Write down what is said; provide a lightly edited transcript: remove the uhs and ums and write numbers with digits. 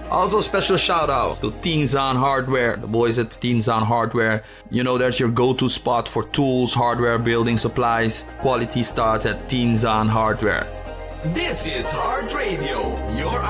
Also, special shout out to Teensan Hardware, the boys at Teensan Hardware. You know, there's your go-to spot for tools, hardware, building supplies. Quality starts at Teensan Hardware. This is Heart Radio, your